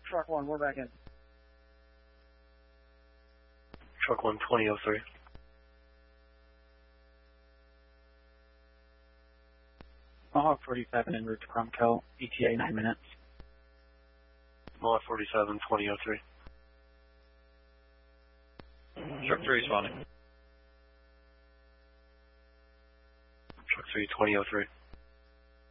Truck 1, we're back in. Truck 1, 2003. Mohawk 47 en route to Cromwell, ETA 9 minutes. Mohawk 47, 2003. Truck 3 responding. Truck 3, 2003.